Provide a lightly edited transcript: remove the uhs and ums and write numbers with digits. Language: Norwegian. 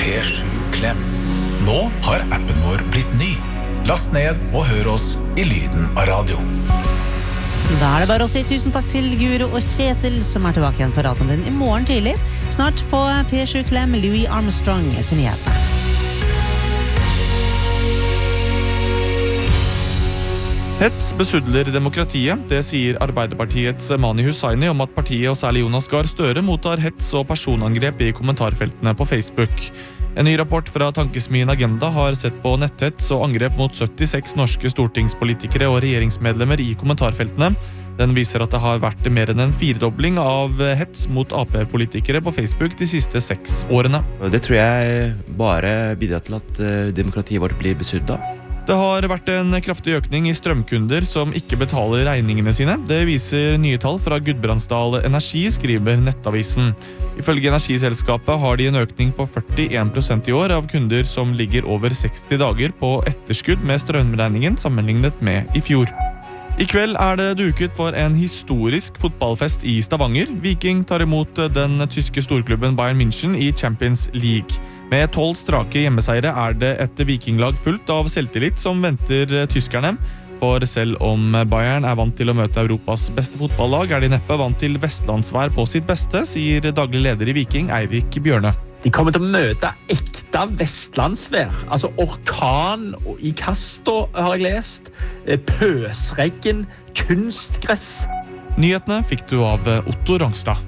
P7 Klem. Nå har appen vår blitt ny. Last ned og hør oss i lyden av radio. Da det bare å si tusen takk til Guro og Kjetil som tilbake igjen på radioen din i morgen tidlig. Snart på P7 Klem, Louis Armstrong etter nyhetene. Hets besudler demokratiet, det sier Arbeiderpartiets Mani Hussaini om at partiet og særlig Jonas Gahr Støre mottar hets og personangrep i kommentarfeltene på Facebook. En ny rapport fra tankesmien Agenda har sett på netthets og angrep mot 76 norske stortingspolitikere og regjeringsmedlemmer i kommentarfeltene. Den viser at det har vært mer enn en firedobling av hets mot AP-politikere på Facebook de siste 6 årene. Det tror jeg bare bidrar til at demokratiet vårt blir besudlet. Det har vært en kraftig økning i strømkunder som ikke betaler regningene sine. Det viser nye tall fra Gudbrandsdal Energi, skriver Nettavisen. Ifølge energiselskapet har de en økning på 41% i år av kunder som ligger over 60 dager på etterskudd med strømregningen sammenlignet med i fjor. I kveld er det duket for en historisk fotballfest i Stavanger. Viking tar imot den tyske storklubben Bayern München i Champions League. Med 12 strake hjemmeseiere er det et vikinglag fullt av selvtillit som venter tyskerne. For selv om Bayern er vant til å møte Europas beste fotballag, er de neppe vant til vestlandsvær på sitt beste, sier daglig leder i Viking, Eirik Bjørne. De kommer til å møte ekte vestlandsvær, altså orkan i Kasto har jeg lest, pøsregn, kunstgress. Nyhetene fikk du av Otto Rangstad.